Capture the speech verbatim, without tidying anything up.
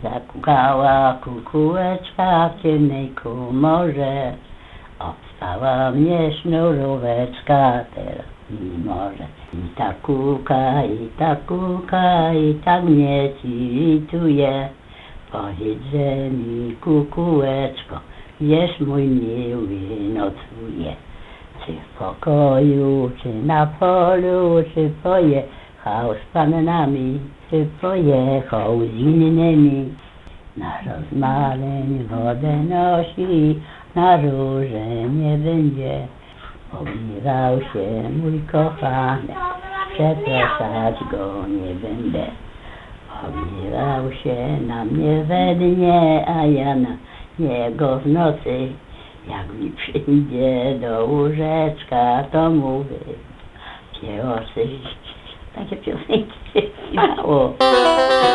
Zakukała kukułeczka w ciemnej komorze, obstała mnie sznuróweczka, teraz mi może. I tak kuka, i tak kuka, i tak mnie cituje. Powiedz, że mi kukułeczko, gdzież mój miły nocuje. Czy w pokoju, czy na polu, czy pojechał z panami, czy pojechał z innymi. Na rozmaleń wodę nosi, na róże nie będzie. Obierał się mój kochany, przepraszać go nie będę. Obierał się na mnie we dnie, a ja na niego w nocy. Jak mi przyjdzie do łóżeczka, to mówię, ciosy, takie piosenki się śpiewało.